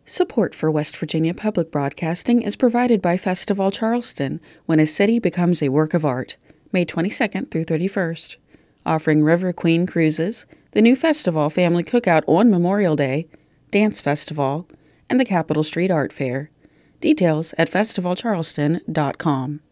Support for West Virginia Public Broadcasting is provided by Festival Charleston, when a city becomes a work of art, May 22nd through 31st. Offering River Queen cruises, the new festival family cookout on Memorial Day, dance festival, and the Capitol Street Art Fair. Details at festivalcharleston.com.